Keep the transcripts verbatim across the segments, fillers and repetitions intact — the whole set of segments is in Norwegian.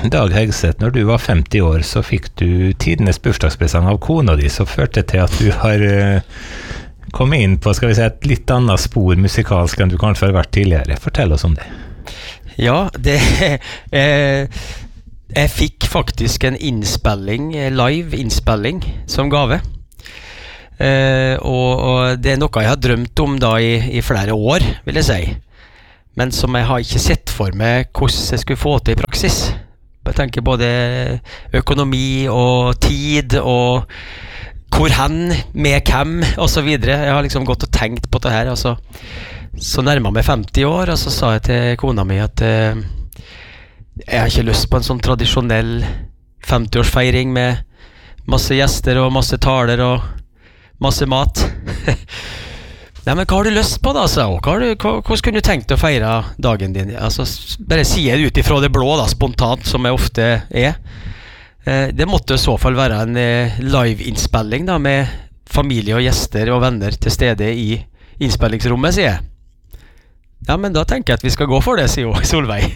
Dag Hegseth, når du var femti år, så fikk du tidenes bursdagspresang av kona di, så førte til at du har uh, kommet inn på, skal vi si, et litt annet spor musikalsk enn du kanskje har vært tidligere. Fortell oss om det. Ja, det eh, jeg fikk faktisk en innspilling, live innspilling, som gave. Eh, og, og det er noe jeg har drømt om da i, i flere år, vil jeg si. Men som jeg har ikke sett for meg hvordan jeg skulle få til i praksis. Jeg tenker både økonomi og tid og hvor hen, med hvem og så videre. Jeg har liksom gått og tenkt på det her. Og så, så nærmet meg femti år, og så sa jeg til kona mi at eh, jeg har ikke lyst på en sånn tradisjonell femti-årsfeiring med masse gjester og masse taler og masse mat. Nei, men hva har du lyst på da, sa hun? Hva har du, hva, hvordan kunne du tenkt å feire dagen din? Altså, bare sier det ut ifra det blå da, spontant, som jeg ofte er. Eh, det måtte i så fall være en eh, live-innspilling da, med familie og gjester og venner til stede i innspillingsrommet, sier jeg. Ja, men da tenker jeg at vi skal gå for det, sier hun, Solveig.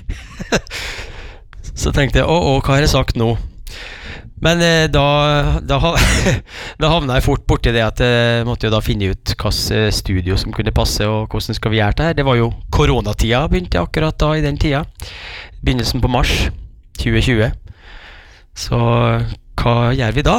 Så tenkte jeg, å, å, hva har jeg sagt nå? Men eh, da, da, da havnet jeg fort borti det at jeg måtte jo da finne ut hvilket studio som kunne passe, og hvordan skal vi gjøre det her. Det var jo koronatida, begynte jeg akkurat da i den tida. Begynnelsen på mars tjue tjue. Så hva gjør vi da?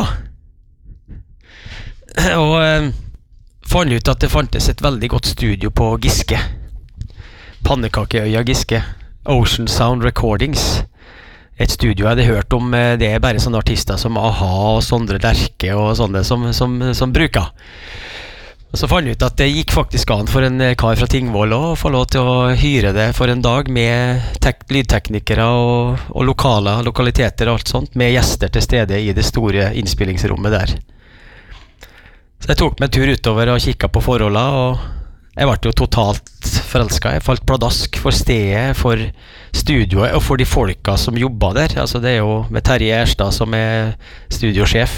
Og eh, fant ut at det fantes et veldig godt studio på Giske. Pannekakeøya Giske. Ocean Sound Recordings. Et studio jeg hadde hørt om, det er bare sånne artister som A-ha og Sondre Lerche og sånne som, som, som bruker. Og så fant jeg ut at det gikk faktisk an for en kar fra Tingvoll å få lov til å hyre det for en dag med tek- lydteknikere og, og lokale, lokaliteter og alt sånt, med gjester til stede i det store innspillingsrommet der. Så jeg tok meg en tur utover og kikket på forholdene, og jeg ble jo totalt forelsket. Jeg falt pladask for stedet, for studioet og for de folka som jobbet der. Altså det er jo med Terje Erstad som er studiosjef.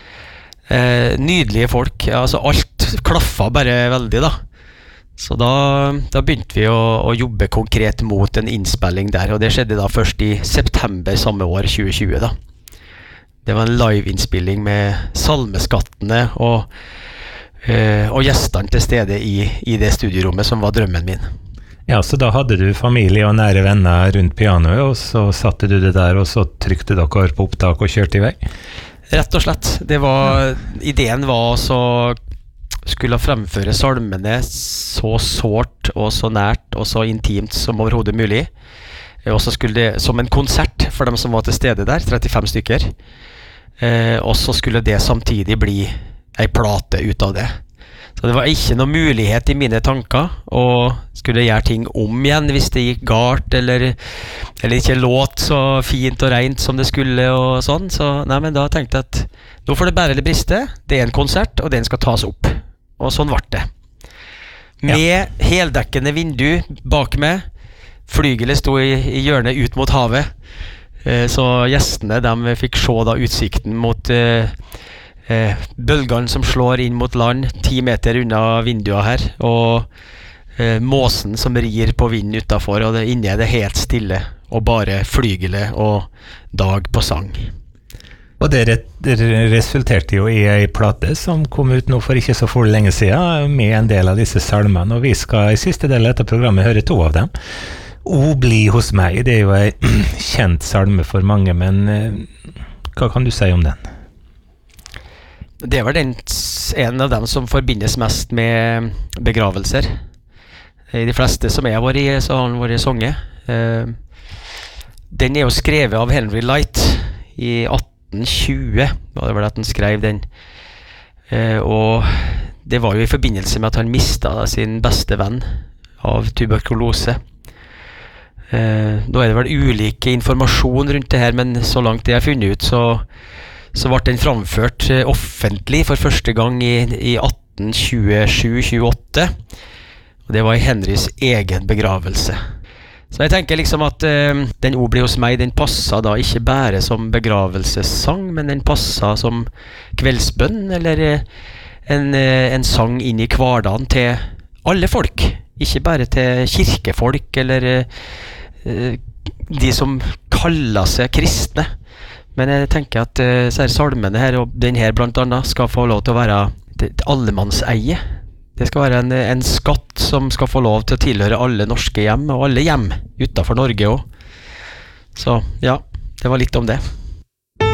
Eh, nydelige folk. Altså alt klaffet bare veldig da. Så da, da begynte vi å, å jobbe konkret mot en innspilling der, og det skjedde da først i september samme år, tjue tjue da. Det var en live-innspilling med salmeskattene og Uh, og gjestene til stede i, i det studierommet som var drømmen min. Ja, så da hadde du familie og nære venner rundt pianoet, og så satte du det der, og så trykte dere på opptak og kjørte i vei? Rett og slett. Det var, ideen var så skulle fremføre salmene så sårt og så nært og så intimt som overhodet mulig. Og så skulle det, som en konsert for dem som var til stede der, trettifem stykker. Uh, og så skulle det samtidig bli ei plate ut av det. Så det var ikke noe mulighet i mine tanker å skulle gjøre ting om igjen hvis det gikk galt, eller, eller ikke låt så fint og rent som det skulle og sånn. Så nei, men da tenkte jeg at nå får det bære eller briste. Det er en konsert, og den skal tas opp. Og sånn ble det. Med ja. Heldekkende vindu bak meg. Flygelet sto i, i hjørnet ut mot havet. Eh, så gjestene, de fikk se da utsikten mot eh, Eh, bølgene som slår inn mot land ti meter unna vinduet her, og eh, måsen som rir på vinden utenfor, og det, inne er det helt stille, og bare flygelet og Dag på sang. Og det re- resulterte jo i en plate som kom ut nå for ikke så for lenge siden, med en del av disse salmene, og vi skal i siste del av dette programmet høre to av dem. O bli hos meg, det er jo en kjent salme for mange, men eh, hva kan du si om den? Det var den, en av dem som forbindes mest med begravelser. I de fleste som jeg har vært i, så har han vært sånge. Eh, den er jo skrevet av Henry Light i atten tjue, var det vel at han skrev den. Eh, og det var jo i forbindelse med at han mistet sin beste venn av tuberkulose. Eh, nå er det vel ulike informasjon rundt det her, men så langt det jeg har funnet ut, så så ble den framført eh, offentlig for første gang i, i atten tjuesju tjueåtte, og det var i Henrys egen begravelse. Så jeg tenker liksom at eh, den O bli hos meg, den passet da ikke bare som begravelsessang, men den passet som kveldsbønn, eller eh, en, eh, en sang inn i hverdagen til alle folk, ikke bare til kirkefolk, eller eh, de som kaller seg kristne. Men jeg tenker at uh, så her salmene her, og den her blant annet, skal få lov til å være det, det allemannseie. Det skal være en, en skatt som skal få lov til å tilhøre alle norske hjem, og alle hjem utenfor Norge også. Så ja, det var litt om det.